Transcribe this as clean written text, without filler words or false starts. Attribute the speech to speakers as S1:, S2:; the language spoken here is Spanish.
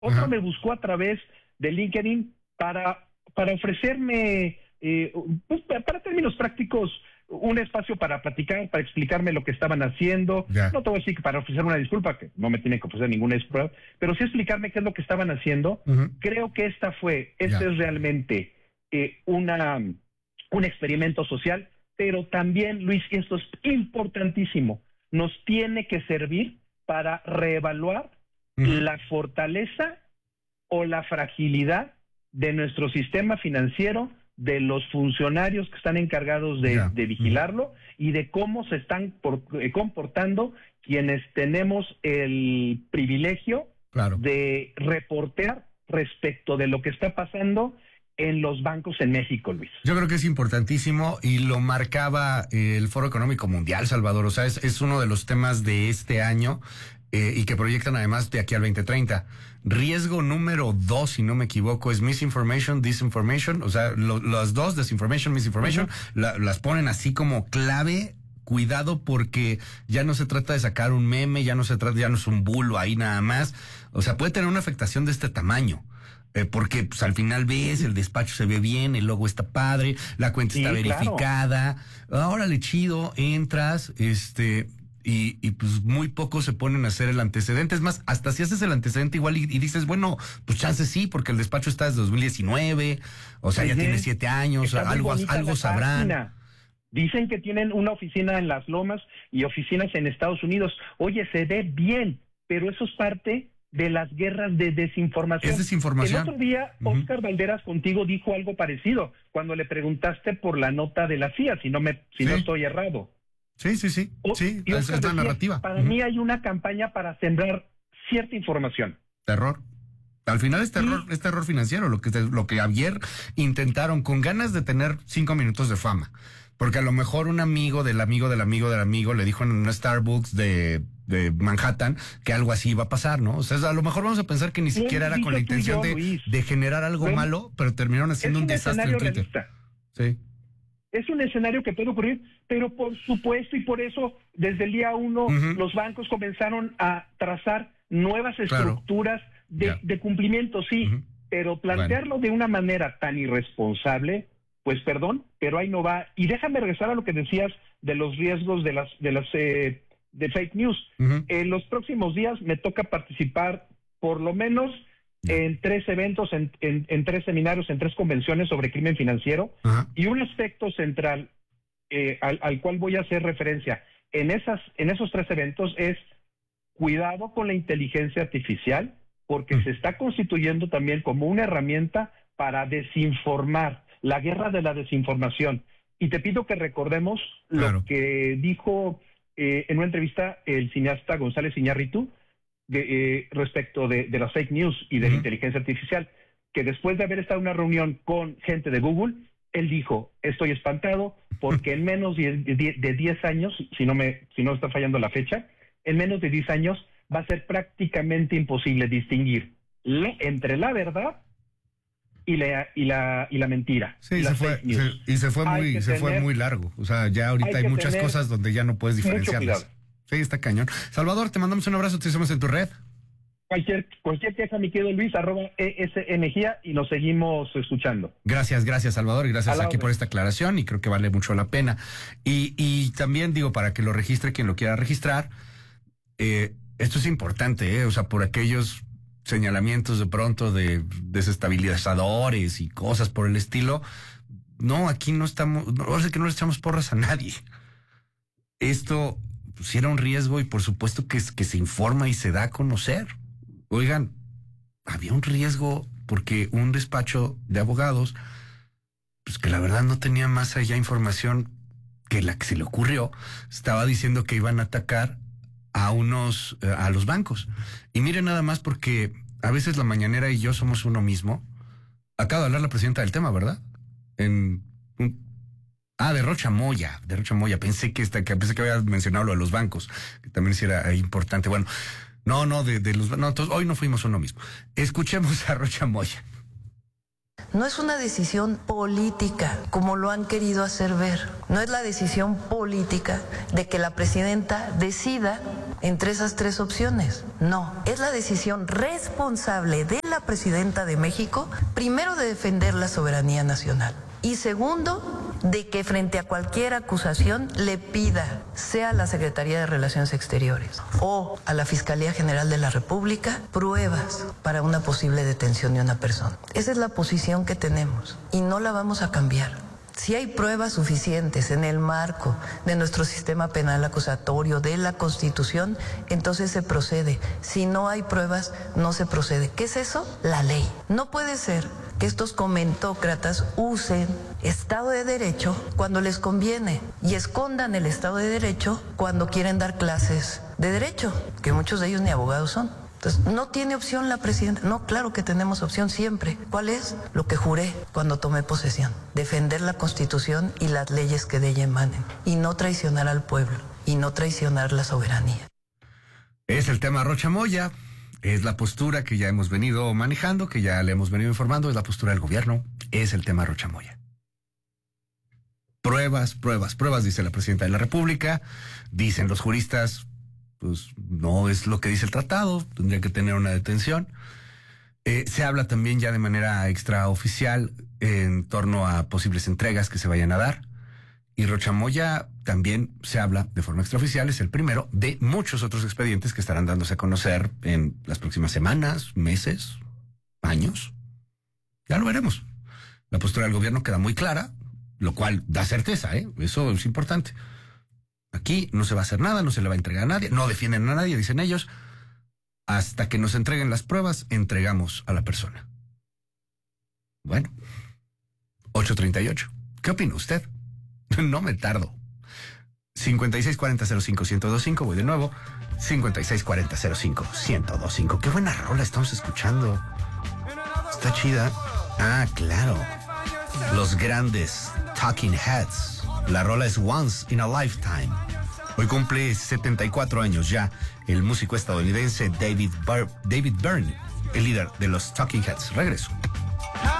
S1: Otro me buscó a través de LinkedIn para ofrecerme, pues, para términos prácticos, un espacio para platicar, para explicarme lo que estaban haciendo. No te voy a decir que para ofrecer una disculpa, que no me tienen que ofrecer ninguna disculpa, pero sí explicarme qué es lo que estaban haciendo. Creo que este es realmente un experimento social, pero también, Luis, y esto es importantísimo, nos tiene que servir para reevaluar la fortaleza o la fragilidad de nuestro sistema financiero, de los funcionarios que están encargados de vigilarlo y de cómo se están comportando quienes tenemos el privilegio de reportear respecto de lo que está pasando en los bancos en México, Luis.
S2: Yo creo que es importantísimo y lo marcaba el Foro Económico Mundial, Salvador. O sea, es uno de los temas de este año y que proyectan además de aquí al 2030. Riesgo número 2, si no me equivoco, es misinformation, disinformation. O sea, las dos, disinformation, misinformation, las ponen así como clave. Cuidado porque ya no se trata de sacar un meme, ya no es un bulo ahí nada más. O sea, puede tener una afectación de este tamaño. Porque pues, al final ves, el despacho se ve bien, el logo está padre, la cuenta está verificada. Órale, chido, entras, y pues muy pocos se ponen a hacer el antecedente. Es más, hasta si haces el antecedente igual y dices, bueno, pues chance sí, porque el despacho está desde 2019, o sea, ya tiene 7 años, algo sabrán.
S1: Página. Dicen que tienen una oficina en Las Lomas y oficinas en Estados Unidos. Oye, se ve bien, pero eso es parte de las guerras de desinformación.
S2: Es desinformación.
S1: El otro día, Óscar Valderas contigo dijo algo parecido, cuando le preguntaste por la nota de la CIA, si no estoy errado.
S2: Sí, es la narrativa.
S1: Para mí hay una campaña para sembrar cierta información.
S2: Terror. Al final es terror financiero, lo que ayer intentaron con ganas de tener 5 minutos de fama. Porque a lo mejor un amigo del amigo del amigo del amigo le dijo en una Starbucks de Manhattan que algo así iba a pasar, ¿no? O sea, a lo mejor vamos a pensar que ni siquiera era con la intención de generar algo malo, pero terminaron haciendo un desastre en Twitter. Sí.
S1: Es un escenario que puede ocurrir, pero por supuesto, y por eso desde el día 1 los bancos comenzaron a trazar nuevas estructuras de cumplimiento, pero plantearlo de una manera tan irresponsable, pues perdón, pero ahí no va. Y déjame regresar a lo que decías de los riesgos de fake news. En los próximos días me toca participar por lo menos en 3 eventos, en 3 seminarios, en 3 convenciones sobre crimen financiero. Y un aspecto central al cual voy a hacer referencia en esos 3 eventos es cuidado con la inteligencia artificial, porque se está constituyendo también como una herramienta para desinformar, la guerra de la desinformación. Y te pido que recordemos lo que dijo en una entrevista el cineasta González Iñárritu respecto de las fake news y de la inteligencia artificial, que después de haber estado en una reunión con gente de Google, él dijo, estoy espantado porque en menos de 10 años, si no está fallando la fecha, en menos de 10 años va a ser prácticamente imposible distinguir entre la verdad y la mentira.
S2: Sí, se fue muy largo. O sea, ya ahorita hay muchas cosas donde ya no puedes diferenciarlas. Sí, está cañón. Salvador, te mandamos un abrazo, te hacemos en tu red.
S1: Cualquier queja, mi querido Luis, @ESMGía, y nos seguimos escuchando.
S2: Gracias, Salvador, y gracias aquí por esta aclaración, y creo que vale mucho la pena. Y también digo, para que lo registre quien lo quiera registrar, esto es importante, o sea, por aquellos señalamientos de pronto de desestabilizadores y cosas por el estilo. No, aquí no estamos, ahora sí que no le echamos porras a nadie. Esto pues, era un riesgo y por supuesto que se informa y se da a conocer. Oigan, había un riesgo porque un despacho de abogados, pues que la verdad no tenía más allá información que la que se le ocurrió, estaba diciendo que iban a atacar a los bancos. Y miren nada más, porque a veces la mañanera y yo somos uno mismo. Acaba de hablar la presidenta del tema, ¿verdad? De Rocha Moya. Pensé que había mencionado lo de los bancos, que también sí era importante. Bueno, entonces hoy no fuimos uno mismo. Escuchemos a Rocha Moya.
S3: No es una decisión política, como lo han querido hacer ver. No es la decisión política de que la presidenta decida entre esas tres opciones. No, es la decisión responsable de la presidenta de México, primero de defender la soberanía nacional y segundo, de que frente a cualquier acusación le pida, sea a la Secretaría de Relaciones Exteriores o a la Fiscalía General de la República, pruebas para una posible detención de una persona. Esa es la posición que tenemos y no la vamos a cambiar. Si hay pruebas suficientes en el marco de nuestro sistema penal acusatorio, de la Constitución, entonces se procede. Si no hay pruebas, no se procede. ¿Qué es eso? La ley. No puede ser que estos comentócratas usen Estado de Derecho cuando les conviene y escondan el Estado de Derecho cuando quieren dar clases de Derecho, que muchos de ellos ni abogados son. Entonces, ¿no tiene opción la presidenta? No, claro que tenemos opción siempre. ¿Cuál es? Lo que juré cuando tomé posesión. Defender la Constitución y las leyes que de ella emanen. Y no traicionar al pueblo. Y no traicionar la soberanía.
S2: Es el tema Rocha Moya. Es la postura que ya hemos venido manejando, que ya le hemos venido informando. Es la postura del gobierno. Es el tema Rocha Moya. Pruebas, pruebas, pruebas, dice la presidenta de la República. Dicen los juristas, pues no es lo que dice el tratado, tendría que tener una detención. Se habla también ya de manera extraoficial en torno a posibles entregas que se vayan a dar. Y Rocha Moya también se habla de forma extraoficial, es el primero de muchos otros expedientes que estarán dándose a conocer en las próximas semanas, meses, años. Ya lo veremos. La postura del gobierno queda muy clara, lo cual da certeza, eso es importante. Aquí no se va a hacer nada, no se le va a entregar a nadie, no defienden a nadie, dicen ellos. Hasta que nos entreguen las pruebas, entregamos a la persona. Bueno, 8:38. ¿Qué opina usted? No me tardo. 5640-05-1025, voy de nuevo. 5640-05-1025. Qué buena rola estamos escuchando. Está chida. Ah, claro. Los grandes Talking Heads. La rola es Once in a Lifetime. Hoy cumple 74 años ya el músico estadounidense David Byrne, el líder de los Talking Heads. Regreso.